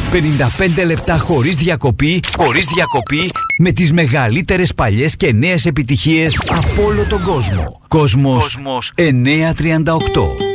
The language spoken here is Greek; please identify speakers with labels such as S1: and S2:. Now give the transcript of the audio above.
S1: 55 λεπτά χωρίς διακοπή, με τις μεγαλύτερες παλιές και νέες επιτυχίες από όλο τον κόσμο. Κόσμος 938.